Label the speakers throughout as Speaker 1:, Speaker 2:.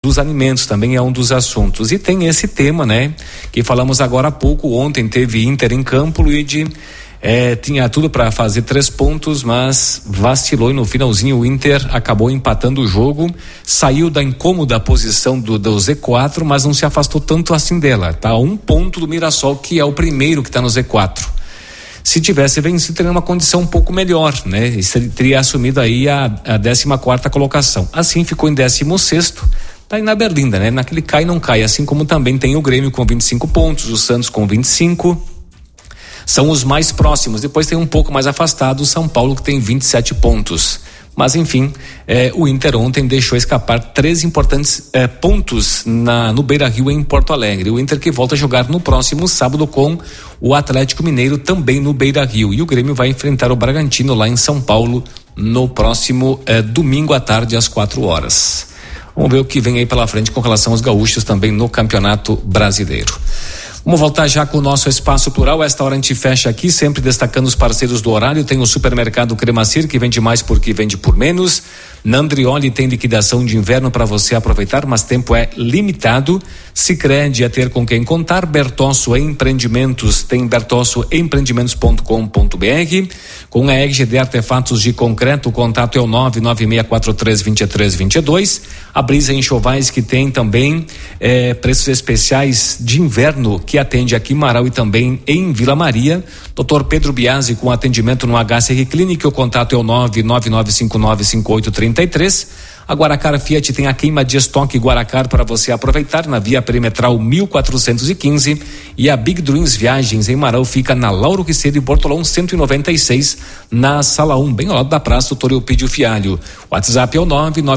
Speaker 1: dos alimentos também é um dos assuntos. E tem esse tema, né? Que falamos agora há pouco. Ontem teve Inter em campo, Luigi. Tinha tudo para fazer 3 pontos, mas vacilou e no finalzinho o Inter acabou empatando o jogo, saiu da incômoda posição do Z4, mas não se afastou tanto assim dela. Tá a 1 ponto do Mirassol, que é o primeiro que está no Z4. Se tivesse vencido, teria uma condição um pouco melhor, né? Teria assumido aí a 14ª colocação. Assim ficou em 16º. Tá aí na berlinda, né? Naquele cai não cai, assim como também tem o Grêmio com 25 pontos, o Santos com 25. São os mais próximos. Depois tem um pouco mais afastado o São Paulo, que tem 27 pontos. Mas enfim, o Inter ontem deixou escapar 3 importantes pontos no Beira-Rio, em Porto Alegre. O Inter que volta a jogar no próximo sábado com o Atlético Mineiro, também no Beira-Rio. E o Grêmio vai enfrentar o Bragantino lá em São Paulo no próximo domingo à tarde às 4h. Vamos ver o que vem aí pela frente com relação aos gaúchos também no Campeonato Brasileiro. Vamos voltar já com o nosso Espaço Plural. Esta hora a gente fecha aqui, sempre destacando os parceiros do horário. Tem o Supermercado Cremacir, que vende mais porque vende por menos. Na Andrioli tem liquidação de inverno para você aproveitar, mas tempo é limitado. Sicredi é ter com quem contar. Bertosso Empreendimentos, tem bertossoempreendimentos.com.br. Com a EGD Artefatos de Concreto, o contato é o 996432322. A Brisa Enxovais, que tem também preços especiais de inverno, que atende aqui em Marau e também em Vila Maria. Dr. Pedro Biasi com atendimento no HCR Clinic, o contato é o 999595833. A Guaracar Fiat tem a queima de estoque Guaracar para você aproveitar na Via Perimetral 1415, e a Big Dreams Viagens em Marau fica na Lauro Quicedo e Bortolão 196, na Sala 1, bem ao lado da Praça Doutor Eupídio Fialho. O WhatsApp é o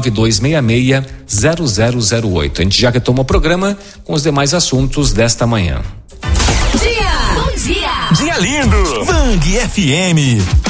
Speaker 1: 992660008. A gente já retoma o programa com os demais assuntos desta manhã.
Speaker 2: Bom dia!
Speaker 3: Dia lindo! Vang FM.